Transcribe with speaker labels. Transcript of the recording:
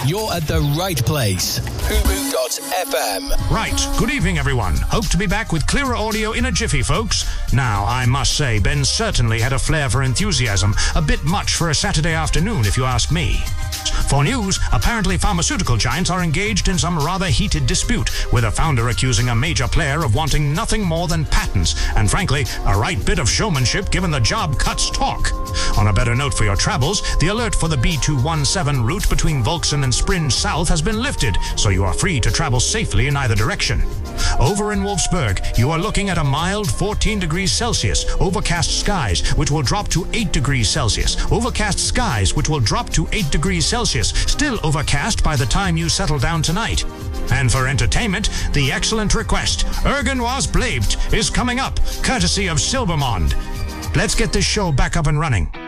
Speaker 1: you're at the right place. Humu.fm.
Speaker 2: Right, good evening everyone. Hope to be back with clearer audio in a jiffy, folks. Now, I must say, Ben certainly had a flair for enthusiasm. A bit much for a Saturday afternoon, if you ask me. For news, apparently pharmaceutical giants are engaged in some rather heated dispute, with a founder accusing a major player of wanting nothing more than patents, and frankly, a right bit of showmanship given the job cuts talk. On a better note for your travels, the alert for the B217 route between Volkson and Springe South has been lifted, so you are free to travel safely in either direction. Over in Wolfsburg, you are looking at a mild 14 degrees Celsius, overcast skies, which will drop to 8 degrees Celsius, overcast skies, which will drop to 8 degrees Celsius, still overcast by the time you settle down tonight. And for entertainment, the excellent request, Ergen was Bleibt, is coming up, courtesy of Silbermond. Let's get this show back up and running.